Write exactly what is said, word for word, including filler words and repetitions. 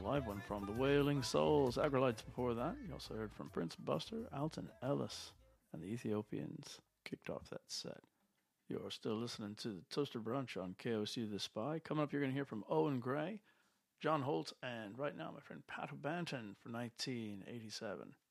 live one from the Wailing Souls. Aggrolites before that. You also heard from Prince Buster, Alton Ellis, and the Ethiopians kicked off that set. You're still listening to the Toaster Brunch on K O C The Spy. Coming up, you're going to hear from Owen Gray, John Holt, and right now, my friend Pat O'Banton from nineteen eighty-seven.